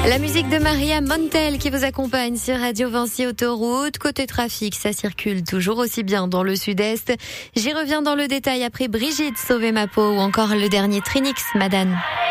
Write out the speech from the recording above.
La musique de Maria Montel qui vous accompagne sur Radio Vinci Autoroute. Côté trafic, ça circule toujours aussi bien dans le sud-est. J'y reviens dans le détail après Brigitte, Sauver ma peau ou encore le dernier Trinix, Madame.